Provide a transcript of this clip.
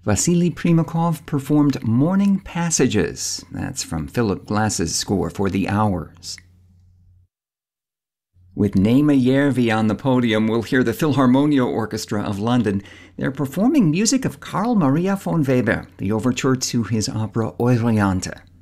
Vasily Primakov performed Morning Passages. That's from Philip Glass's score for The Hours. With Naima Järvi on the podium, we'll hear the Philharmonia Orchestra of London. They're performing music of Carl Maria von Weber, the overture to his opera Euryanthe.